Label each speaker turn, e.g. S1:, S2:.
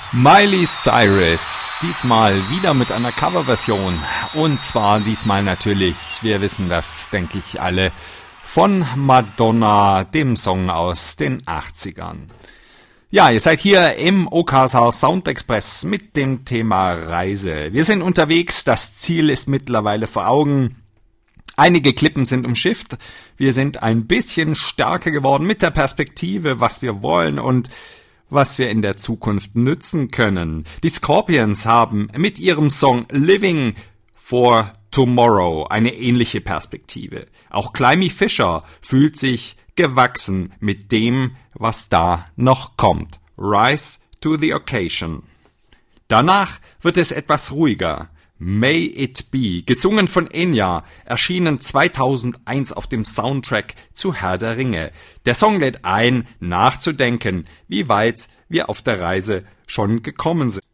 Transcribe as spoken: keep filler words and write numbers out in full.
S1: Miley Cyrus, diesmal wieder mit einer Coverversion. Und zwar diesmal natürlich, wir wissen das, denke ich alle, von Madonna, dem Song aus den achtzigern. Ja, ihr seid hier im Okasa Sound Express mit dem Thema Reise. Wir sind unterwegs, das Ziel ist mittlerweile vor Augen. Einige Klippen sind umschifft. Wir sind ein bisschen stärker geworden mit der Perspektive, was wir wollen und was wir in der Zukunft nützen können. Die Scorpions haben mit ihrem Song Living for Tomorrow eine ähnliche Perspektive. Auch Climby Fisher fühlt sich gewachsen mit dem, was da noch kommt. Rise to the occasion. Danach wird es etwas ruhiger. May It Be, gesungen von Enya, erschienen zweitausendeins auf dem Soundtrack zu Herr der Ringe. Der Song lädt ein, nachzudenken, wie weit wir auf der Reise schon gekommen sind.